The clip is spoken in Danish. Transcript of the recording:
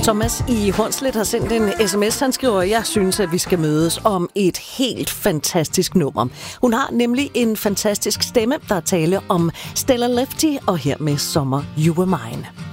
Thomas i Hornslet har sendt en sms. Han skriver, jeg synes, at vi skal mødes om et helt fantastisk nummer. Hun har nemlig en fantastisk stemme, der taler om Stella Lefty, og her med Summer You Were Mine.